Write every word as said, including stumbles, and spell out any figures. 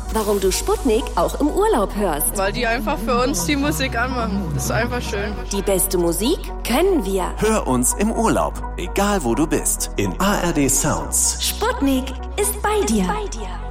warum du Sputnik auch im Urlaub hörst. Weil die einfach für uns die Musik anmachen. Das ist einfach schön. Die beste Musik können wir. Hör uns im Urlaub, egal wo du bist. In A R D Sounds. Sputnik ist bei dir. Bei dir.